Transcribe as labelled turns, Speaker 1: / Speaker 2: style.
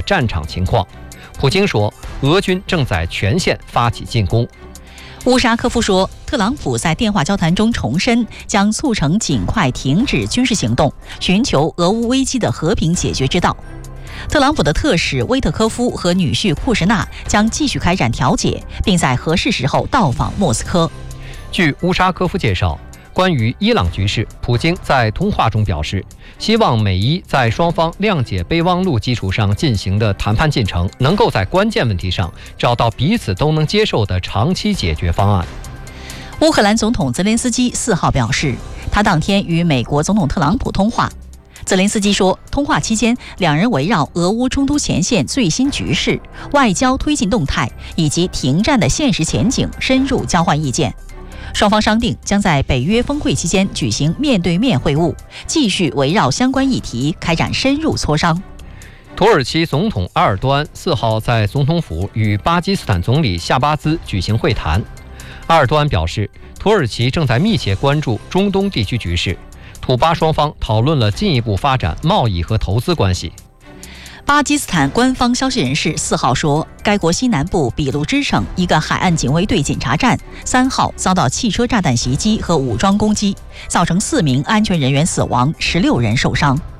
Speaker 1: 战场情况。普京说，俄军正在全线发起进攻。
Speaker 2: 乌沙科夫说，特朗普在电话交谈中重申将促成尽快停止军事行动，寻求俄乌危机的和平解决之道。特朗普的特使威特科夫和女婿库什纳将继续开展调解，并在合适时候到访莫斯科。
Speaker 1: 据乌沙科夫介绍，关于伊朗局势，普京在通话中表示，希望美伊在双方谅解备忘录基础上进行的谈判进程，能够在关键问题上找到彼此都能接受的长期解决方案。
Speaker 2: 乌克兰总统泽连斯基4号表示，他当天与美国总统特朗普通话。泽连斯基说，通话期间，两人围绕俄乌冲突前线最新局势、外交推进动态以及停战的现实前景深入交换意见。双方商定将在北约峰会期间举行面对面会晤，继续围绕相关议题开展深入磋商。
Speaker 1: 土耳其总统埃尔多安4号在总统府与巴基斯坦总理夏巴兹举行会谈。埃尔多安表示，土耳其正在密切关注中东地区局势，土巴双方讨论了进一步发展贸易和投资关系。
Speaker 2: 巴基斯坦官方消息人士4号说，该国西南部俾路支省一个海岸警卫队检查站3号遭到汽车炸弹袭击和武装攻击，造成4名安全人员死亡，16人受伤。